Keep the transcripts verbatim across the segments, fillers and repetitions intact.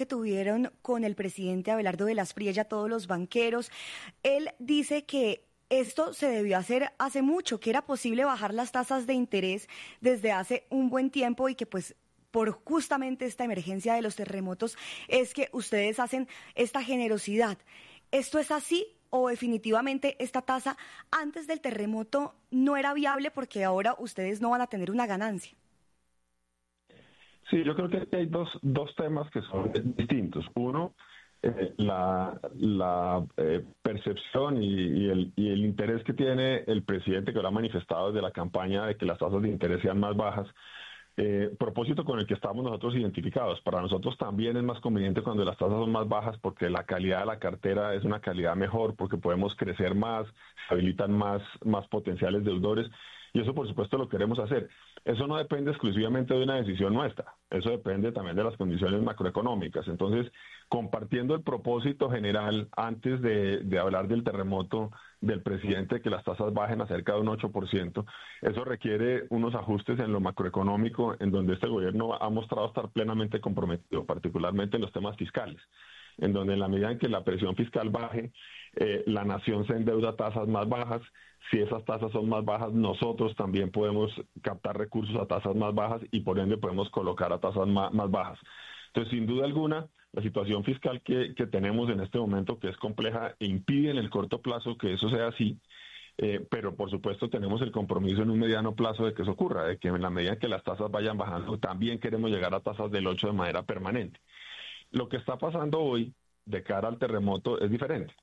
que tuvieron con el presidente Abelardo de las Priella, todos los banqueros. Él dice que esto se debió hacer hace mucho, que era posible bajar las tasas de interés desde hace un buen tiempo y que pues por justamente esta emergencia de los terremotos es que ustedes hacen esta generosidad. ¿Esto es así o definitivamente esta tasa antes del terremoto no era viable porque ahora ustedes no van a tener una ganancia? Sí, yo creo que hay dos, dos temas que son distintos. Uno, eh, la, la eh, percepción y, y, el, y el interés que tiene el presidente, que lo ha manifestado desde la campaña de que las tasas de interés sean más bajas, eh, propósito con el que estamos nosotros identificados. Para nosotros también es más conveniente cuando las tasas son más bajas porque la calidad de la cartera es una calidad mejor, porque podemos crecer más, se habilitan más, más potenciales deudores. Y eso, por supuesto, lo queremos hacer. Eso no depende exclusivamente de una decisión nuestra. Eso depende también de las condiciones macroeconómicas. Entonces, compartiendo el propósito general, antes de, de hablar del terremoto del presidente, que las tasas bajen a cerca de un ocho por ciento, eso requiere unos ajustes en lo macroeconómico, en donde este gobierno ha mostrado estar plenamente comprometido, particularmente en los temas fiscales, en donde en la medida en que la presión fiscal baje, eh, la nación se endeuda a tasas más bajas. Si esas tasas son más bajas, nosotros también podemos captar recursos a tasas más bajas y por ende podemos colocar a tasas más, más bajas. Entonces, sin duda alguna, la situación fiscal que, que tenemos en este momento, que es compleja, impide en el corto plazo que eso sea así, eh, pero por supuesto tenemos el compromiso en un mediano plazo de que eso ocurra, de que en la medida que las tasas vayan bajando, también queremos llegar a tasas del ocho de manera permanente. Lo que está pasando hoy, de cara al terremoto, es diferente.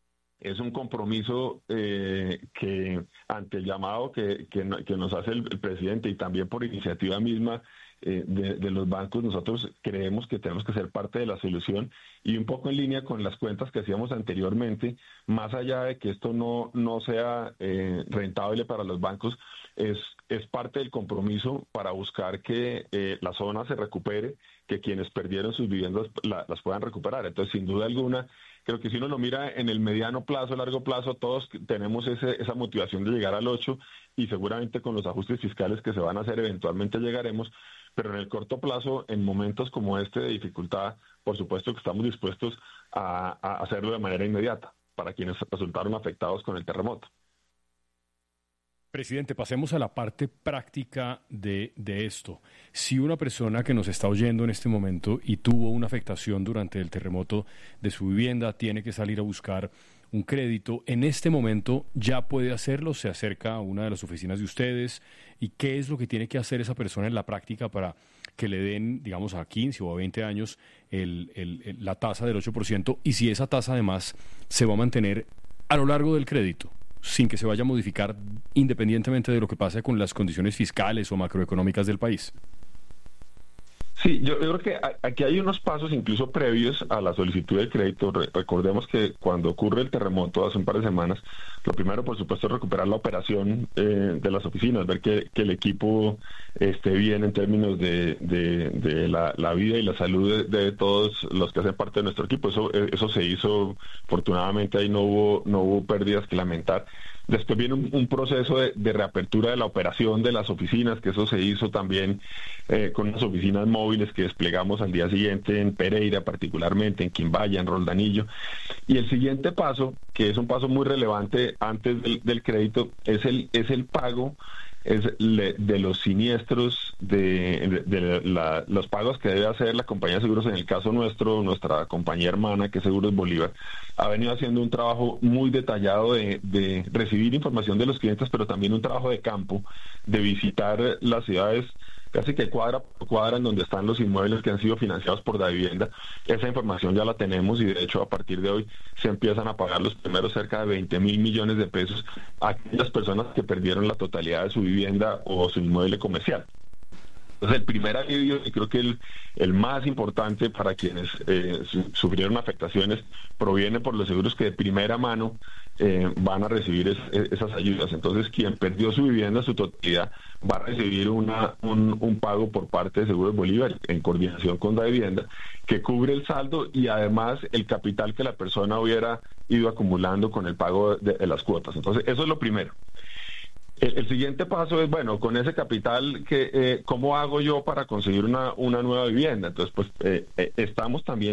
Es un compromiso eh, que ante el llamado que, que, que nos hace el, el presidente y también por iniciativa misma eh, de, de los bancos, nosotros creemos que tenemos que ser parte de la solución y un poco en línea con las cuentas que hacíamos anteriormente, más allá de que esto no, no sea eh, rentable para los bancos, es, es parte del compromiso para buscar que eh, la zona se recupere, que quienes perdieron sus viviendas la, las puedan recuperar. Entonces, sin duda alguna, creo que si uno lo mira en el mediano plazo, largo plazo, todos tenemos ese, esa motivación de llegar al ocho y seguramente con los ajustes fiscales que se van a hacer eventualmente llegaremos, pero en el corto plazo, en momentos como este de dificultad, por supuesto que estamos dispuestos a, a hacerlo de manera inmediata para quienes resultaron afectados con el terremoto. Presidente, pasemos a la parte práctica de, de esto. Si una persona que nos está oyendo en este momento y tuvo una afectación durante el terremoto de su vivienda, tiene que salir a buscar un crédito, en este momento ya puede hacerlo, se acerca a una de las oficinas de ustedes, y qué es lo que tiene que hacer esa persona en la práctica para que le den, digamos, a quince o a veinte años el, el, el, la tasa del ocho por ciento, y si esa tasa además se va a mantener a lo largo del crédito, sin que se vaya a modificar independientemente de lo que pase con las condiciones fiscales o macroeconómicas del país. Sí, yo, yo creo que aquí hay unos pasos incluso previos a la solicitud del crédito. Re- recordemos que cuando ocurre el terremoto hace un par de semanas, lo primero, por supuesto, es recuperar la operación eh, de las oficinas, ver que, que el equipo esté bien en términos de, de, de la, la vida y la salud de, de todos los que hacen parte de nuestro equipo. Eso, eso se hizo, afortunadamente ahí no hubo, no hubo pérdidas que lamentar. Después viene un, un proceso de, de reapertura de la operación de las oficinas, que eso se hizo también eh, con unas oficinas móviles que desplegamos al día siguiente en Pereira, particularmente en Quimbaya, en Roldanillo. Y el siguiente paso, que es un paso muy relevante antes del, del crédito, es el, es el pago es le, de los siniestros, de, de, de la, los pagos que debe hacer la compañía de seguros. En el caso nuestro, nuestra compañía hermana, que es Seguros Bolívar, ha venido haciendo un trabajo muy detallado de, de recibir información de los clientes, pero también un trabajo de campo, de visitar las ciudades casi que cuadra por cuadra en donde están los inmuebles que han sido financiados por Davivienda. Esa información ya la tenemos y de hecho a partir de hoy se empiezan a pagar los primeros cerca de veinte mil millones de pesos a aquellas personas que perdieron la totalidad de su vivienda o su inmueble comercial. Entonces el primer alivio, y creo que el, el más importante para quienes eh, su, sufrieron afectaciones, proviene por los seguros que de primera mano eh, van a recibir es, esas ayudas. Entonces quien perdió su vivienda, su totalidad, va a recibir una, un, un pago por parte de Seguros Bolívar en coordinación con Davivienda, que cubre el saldo y además el capital que la persona hubiera ido acumulando con el pago de, de las cuotas. Entonces eso es lo primero. El, el siguiente paso es, bueno, con ese capital, que, eh, ¿cómo hago yo para conseguir una, una nueva vivienda? Entonces, pues eh, eh, estamos también